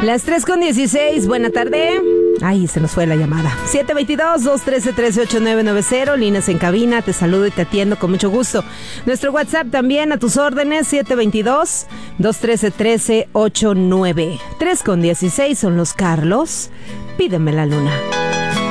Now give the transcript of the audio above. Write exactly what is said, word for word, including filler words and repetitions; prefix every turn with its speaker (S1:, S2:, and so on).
S1: Las tres con dieciséis, buena tarde. Ay, se nos fue la llamada. siete dos dos, dos uno tres, uno tres ocho nueve nueve cero, líneas en cabina, te saludo y te atiendo con mucho gusto. Nuestro WhatsApp también a tus órdenes, siete dos dos, dos uno tres, uno tres ocho nueve. tres con dieciséis son los Carlos. Pídeme la luna.